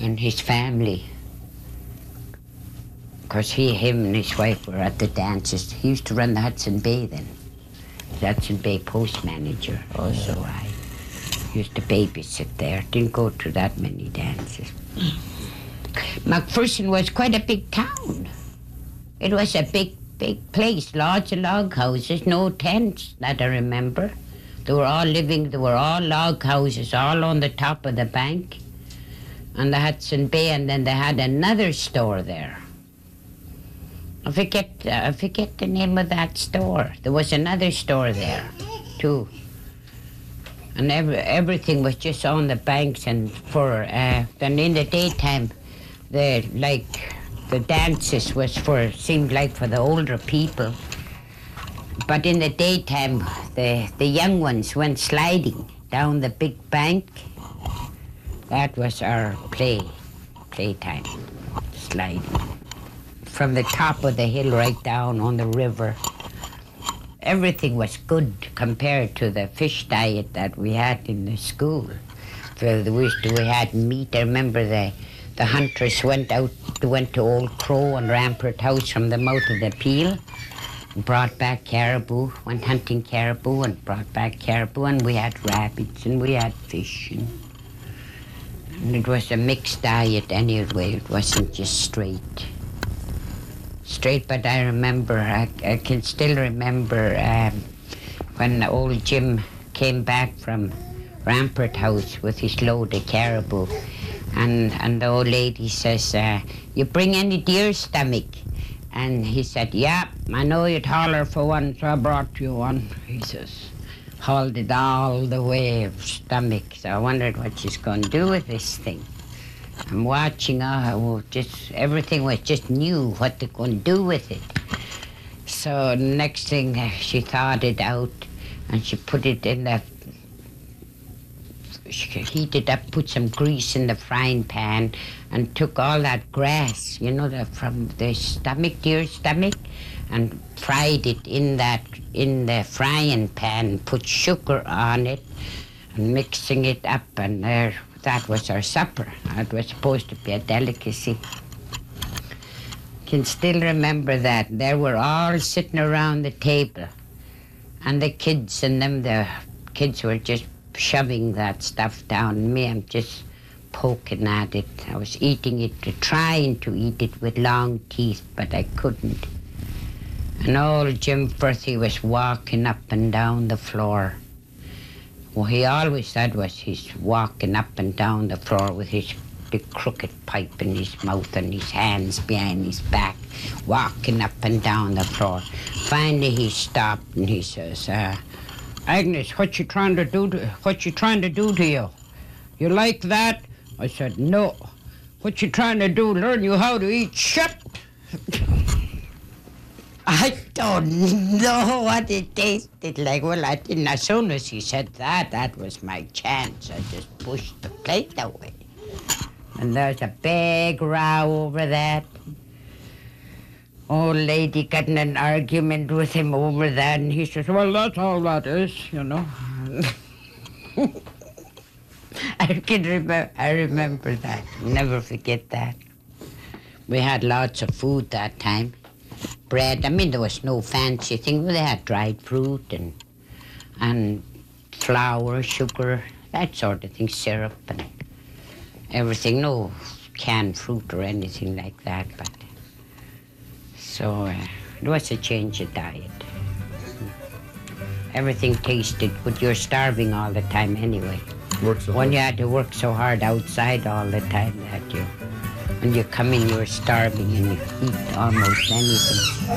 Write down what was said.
and his family. Because him and his wife were at the dances. He used to run the Hudson Bay then. The Hudson Bay post manager. Also, I used to babysit there. Didn't go to that many dances. McPherson was quite a big town. It was a big place, lots of log houses, no tents that I remember. They were all log houses, all on the top of the bank on the Hudson Bay, and then they had another store there. I forget the name of that store. There was another store there, too. And everything was just on the banks, and then in the daytime, the dances seemed like for the older people. But in the daytime, the young ones went sliding down the big bank. That was our playtime, sliding. From the top of the hill right down on the river. Everything was good compared to the fish diet that we had in the school. We had meat. I remember the hunters went to Old Crow and Rampart House from the mouth of the Peel, and brought back caribou, went hunting caribou and brought back caribou, and we had rabbits and we had fish. And it was a mixed diet anyway. It wasn't just straight. But I remember, I can still remember when old Jim came back from Rampart House with his load of caribou, and the old lady says, you bring any deer stomach? And he said, yeah, I know you'd holler for one, so I brought you one. He says, hauled it all the way of stomach. So I wondered what she's going to do with this thing. I'm watching everything was just new, what they're going to do with it. So next thing, she thawed it out, and she put it in she heated up, put some grease in the frying pan, and took all that grass, from the deer stomach, and fried it in the frying pan, put sugar on it, and mixing it up, and that was our supper. It was supposed to be a delicacy. Can still remember that. They were all sitting around the table, and the kids were just shoving that stuff down, and me, I'm just poking at it. I was eating it, trying to eat it with long teeth, but I couldn't. And old Jim Firthy was walking up and down the floor. What he always said was he's walking up and down the floor with his big crooked pipe in his mouth and his hands behind his back, walking up and down the floor. Finally he stopped and he says, Agnes, what you trying to do to you? You like that? I said, no. What you trying to do, learn you how to eat shit? I don't know what it tasted like. Well, I didn't. As soon as he said that was my chance. I just pushed the plate away. And there's a big row over that. Old lady got in an argument with him over that, and he says, well, that's all that is, I remember that. Never forget that. We had lots of food that time. Bread. There was no fancy thing. They had dried fruit and flour, sugar, that sort of thing, syrup and everything. No canned fruit or anything like that. But so it was a change of diet. Everything tasted good. You're starving all the time anyway. When you had to work so hard outside all the time that when you come in, you're starving and you eat almost anything.